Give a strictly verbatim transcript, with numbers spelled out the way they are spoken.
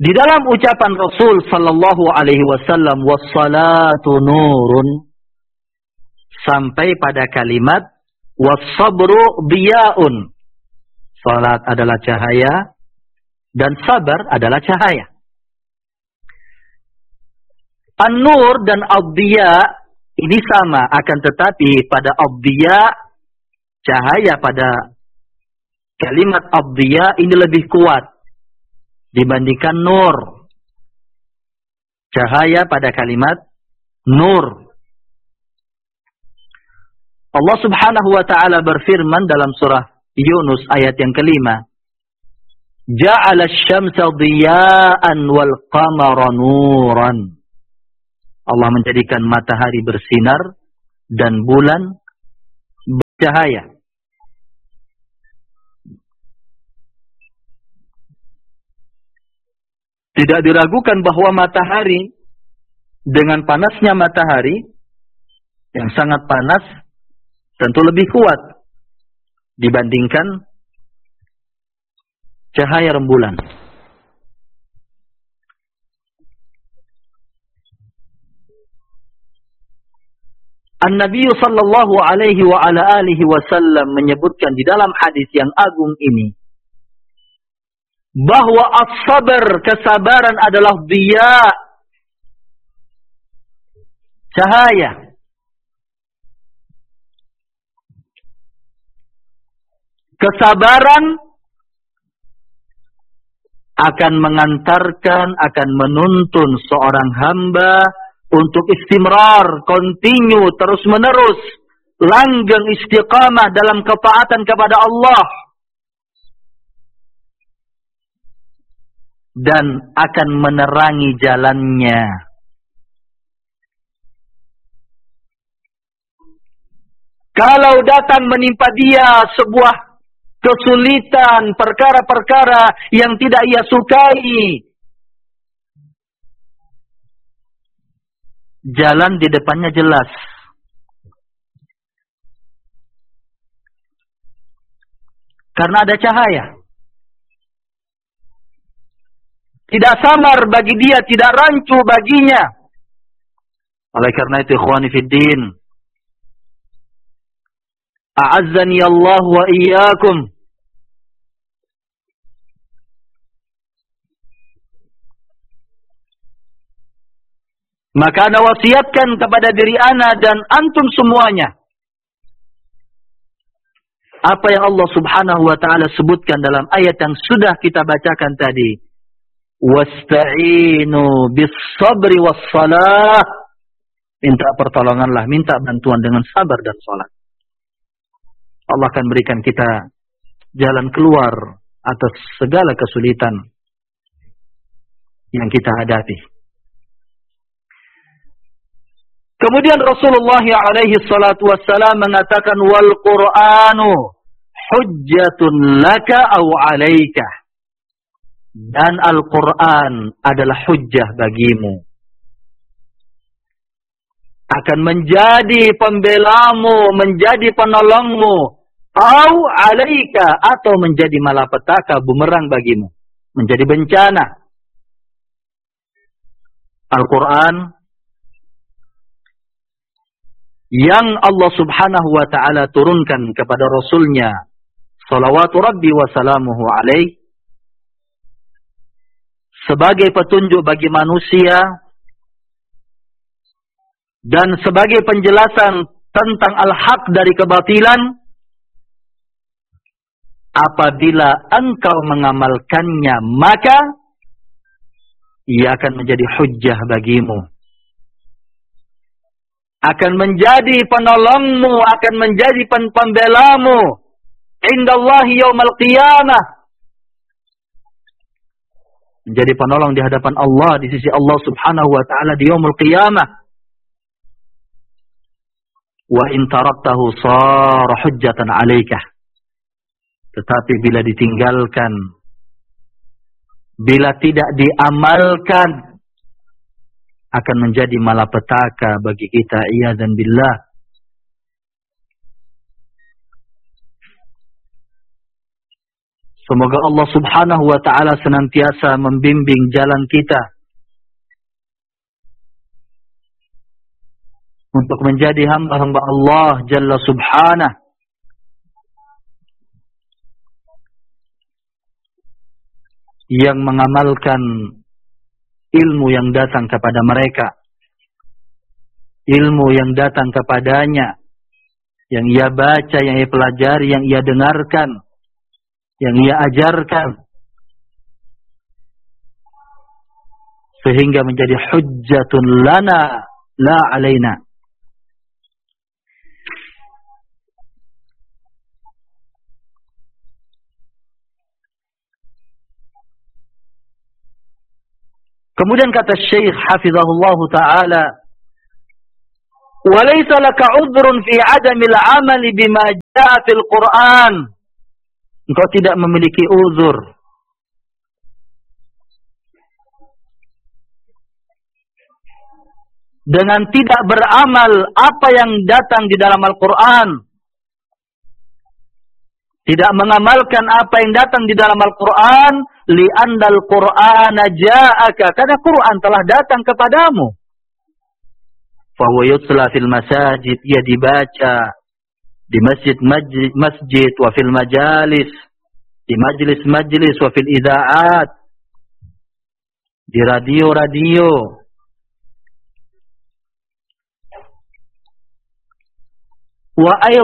Di dalam ucapan Rasul sallallahu alaihi wasallam, was-salatu nurun, sampai pada kalimat was-sabru diya'un. Salat adalah cahaya dan sabar adalah cahaya. An-nur dan ad-diya ini sama, akan tetapi pada ad-diya, cahaya pada kalimat ad-diya ini lebih kuat dibandingkan nur. Cahaya pada kalimat nur. Allah Subhanahu wa ta'ala berfirman dalam surah Yunus ayat yang kelima. Ja'ala asy-syamsa diya'an wal qamara nuran. Allah menjadikan matahari bersinar dan bulan bercahaya. Tidak diragukan bahwa matahari, dengan panasnya matahari yang sangat panas, tentu lebih kuat dibandingkan cahaya rembulan. An-Nabi sallallahu alaihi wa ala alihi wasallam menyebutkan di dalam hadis yang agung ini bahwa as-sabr, kesabaran adalah diya, cahaya. Kesabaran akan mengantarkan, akan menuntun seorang hamba untuk istimrar, continue, terus menerus, langgeng istiqamah dalam ketaatan kepada Allah. Dan akan menerangi jalannya. Kalau datang menimpa dia sebuah kesulitan, perkara-perkara yang tidak ia sukai, jalan di depannya jelas. Karena ada cahaya. Tidak samar bagi dia, tidak rancu baginya. Oleh karena itu, ikhwani fiddin, a'azzani Allah wa iyyakum. Maka ana wasiatkan kepada diri ana dan antum semuanya apa yang Allah Subhanahu wa taala sebutkan dalam ayat yang sudah kita bacakan tadi. Wasta'inu bis-sabri was-salah. Minta pertolonganlah, minta bantuan dengan sabar dan salat. Allah akan berikan kita jalan keluar atas segala kesulitan yang kita hadapi. Kemudian Rasulullah alaihi salatu wassalam mengatakan wal Qur'anu hujjatun laka aw 'alaika. Dan Al-Quran adalah hujjah bagimu. Akan menjadi pembelamu, menjadi penolongmu. Au alaika, atau menjadi malapetaka, bumerang bagimu. Menjadi bencana. Al-Quran yang Allah Subhanahu wa ta'ala turunkan kepada Rasulnya, salawatu Rabbi wa salamuhu alaih, sebagai petunjuk bagi manusia dan sebagai penjelasan tentang al-haq dari kebatilan. Apabila engkau mengamalkannya, maka ia akan menjadi hujjah bagimu, akan menjadi penolongmu, akan menjadi pembelamu indallahi yaumal qiyamah, menjadi penolong di hadapan Allah, di sisi Allah Subhanahu wa ta'ala di yaumul qiyamah. Wa in taraktahu sara hujjatan 'alaika. Tetapi bila ditinggalkan, bila tidak diamalkan, akan menjadi malapetaka bagi kita, iyadzan billah. Semoga Allah subhanahu wa ta'ala senantiasa membimbing jalan kita untuk menjadi hamba-hamba Allah Jalla Subhanahu, yang mengamalkan ilmu yang datang kepada mereka, ilmu yang datang kepadanya, yang ia baca, yang ia pelajari, yang ia dengarkan, yang ia ajarkan, sehingga menjadi hujjatun lana la alaina. Kemudian kata Syekh hafizahullah taala, "Wa laysa laka 'udhrun fi 'adamil 'amali bima jaa'a fil Qur'an." Engkau tidak memiliki uzur dengan tidak beramal apa yang datang di dalam Al-Qur'an. Tidak mengamalkan apa yang datang di dalam Al-Qur'an, li'annal Qur'ana ja'aka, karena Qur'an telah datang kepadamu. Fa huwa yutla fil masajid, ia dibaca di masjid masjid wa fil majalis, di majlis-majlis, wa fil ida'at, di radio-radio, wa